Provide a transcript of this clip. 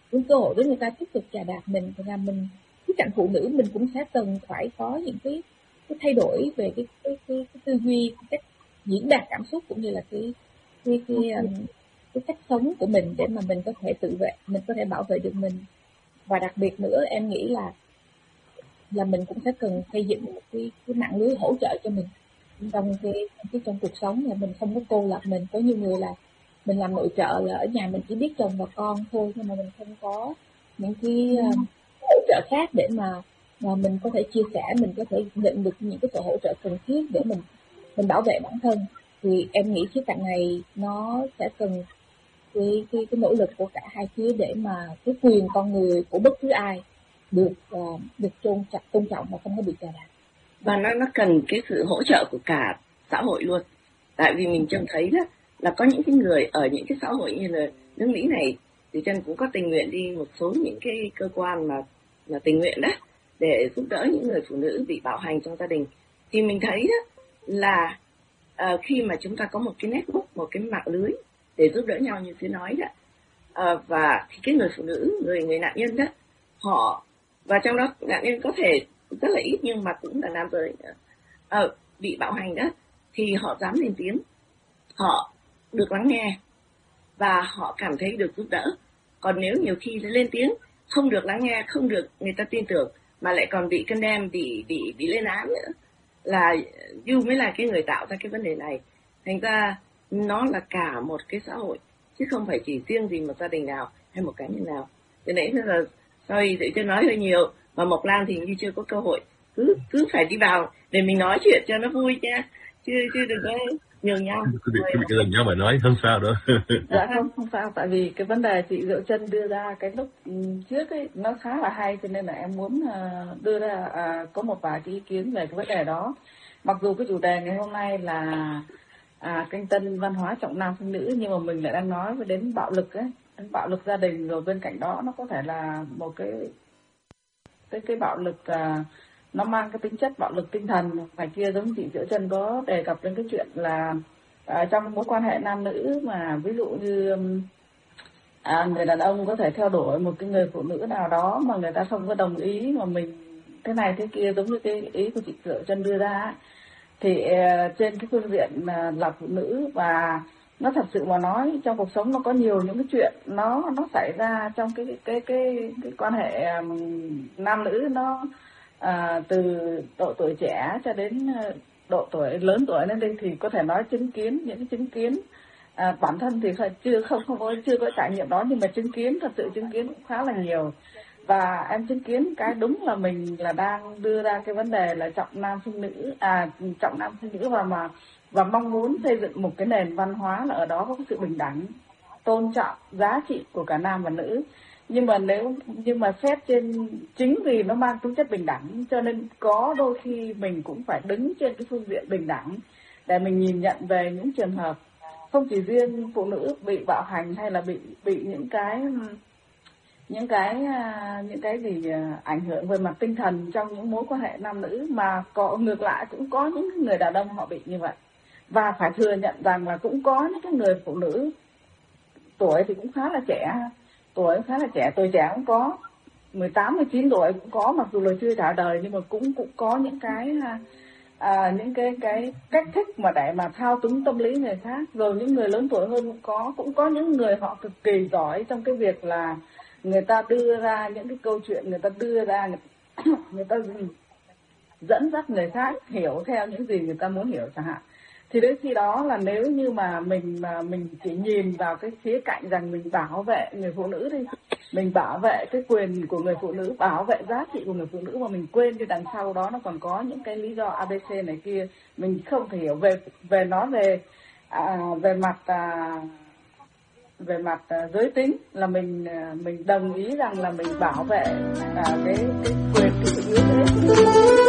những cơ hội để người ta tiếp tục chà đạp mình, và mình cái cạnh phụ nữ mình cũng sẽ cần phải có những cái thay đổi về cái tư duy, cái cách diễn đạt cảm xúc, cũng như là cái cách sống của mình, để mà mình có thể tự vệ, mình có thể bảo vệ được mình. Và đặc biệt nữa em nghĩ là mình cũng sẽ cần xây dựng một cái mạng lưới hỗ trợ cho mình trong cuộc sống, là mình không có cô lập mình. Có nhiều người là mình làm nội trợ là ở nhà mình chỉ biết chồng và con thôi, nhưng mà mình không có những cái hỗ trợ khác để mà mình có thể chia sẻ, mình có thể nhận được những cái sự hỗ trợ cần thiết để mình bảo vệ bản thân. Thì em nghĩ khía cạnh này nó sẽ cần cái nỗ lực của cả hai phía, để mà cái quyền con người của bất cứ ai được tôn trọng và không có bị chà đạp. Và nó cần cái sự hỗ trợ của cả xã hội luôn. Tại vì mình trông thấy đó là có những cái người ở những cái xã hội như là nước Mỹ này, thì Trân cũng có tình nguyện đi một số những cái cơ quan mà tình nguyện đó để giúp đỡ những người phụ nữ bị bạo hành trong gia đình. Thì mình thấy đó là khi mà chúng ta có một cái network, một cái mạng lưới để giúp đỡ nhau như thế nói đó, và thì cái người phụ nữ, người nạn nhân đó, họ, và trong đó nạn nhân có thể rất là ít nhưng mà cũng là nam giới bị bạo hành đó, thì họ dám lên tiếng, họ được lắng nghe và họ cảm thấy được giúp đỡ. Còn nếu nhiều khi lên tiếng không được lắng nghe, không được người ta tin tưởng, mà lại còn bị condemn, bị lên án nữa, là You mới là cái người tạo ra cái vấn đề này. Thành ra nó là cả một cái xã hội, chứ không phải chỉ riêng gì một gia đình nào hay một cá nhân nào. Cho nên là sorry, để cho nói hơi nhiều, mà Mộc Lan thì như chưa có cơ hội, cứ phải đi vào để mình nói chuyện cho nó vui nha, chứ đừng có nhường nhau. Cứ bị gần nhau mà nói không sao đâu. Dạ không sao, tại vì cái vấn đề chị Diệu Trân đưa ra cái lúc trước ấy nó khá là hay, cho nên là em muốn đưa ra có một vài cái ý kiến về cái vấn đề đó. Mặc dù cái chủ đề ngày hôm nay là canh tân văn hóa trọng nam khinh nữ, nhưng mà mình lại đang nói đến bạo lực ấy, đến bạo lực gia đình, rồi bên cạnh đó nó có thể là một cái bạo lực nó mang cái tính chất bạo lực tinh thần. Ngoài kia giống chị Diệu Trân có đề cập đến cái chuyện là trong mối quan hệ nam nữ, mà ví dụ như người đàn ông có thể theo đuổi một cái người phụ nữ nào đó mà người ta không có đồng ý, mà mình thế này thế kia, giống như cái ý của chị Diệu Trân đưa ra, thì trên cái phương diện là phụ nữ, và nó thật sự mà nói trong cuộc sống nó có nhiều những cái chuyện nó xảy ra trong cái quan hệ nam nữ, nó từ độ tuổi trẻ cho đến độ tuổi lớn tuổi lên đây, thì có thể nói những cái chứng kiến bản thân thì chưa có trải nghiệm đó, nhưng mà thật sự chứng kiến cũng khá là nhiều. Và em chứng kiến cái đúng là mình là đang đưa ra cái vấn đề là trọng nam khinh nữ, và mong muốn xây dựng một cái nền văn hóa là ở đó có cái sự bình đẳng, tôn trọng giá trị của cả nam và nữ. Nhưng mà xét trên, chính vì nó mang tính chất bình đẳng, cho nên có đôi khi mình cũng phải đứng trên cái phương diện bình đẳng để mình nhìn nhận về những trường hợp không chỉ riêng phụ nữ bị bạo hành, hay là bị những cái gì ảnh hưởng về mặt tinh thần trong những mối quan hệ nam nữ, mà ngược lại cũng có những người đàn ông họ bị như vậy. Và phải thừa nhận rằng là cũng có những cái người phụ nữ tuổi thì cũng khá là trẻ, tuổi trẻ cũng có 18, 19 tuổi cũng có, mặc dù là chưa trả đời, nhưng mà cũng có những cái cách thức mà để mà thao túng tâm lý người khác. Rồi những người lớn tuổi hơn cũng có những người họ cực kỳ giỏi trong cái việc là người ta đưa ra những cái câu chuyện, người ta dẫn dắt người khác hiểu theo những gì người ta muốn hiểu chẳng hạn. Thì đến khi đó là nếu như mà mình chỉ nhìn vào cái khía cạnh rằng mình bảo vệ người phụ nữ đi, mình bảo vệ cái quyền của người phụ nữ, bảo vệ giá trị của người phụ nữ, mà mình quên cái đằng sau đó nó còn có những cái lý do ABC này kia, mình không thể hiểu về mặt giới tính, là mình đồng ý rằng là mình bảo vệ cái quyền của sự yếu thế.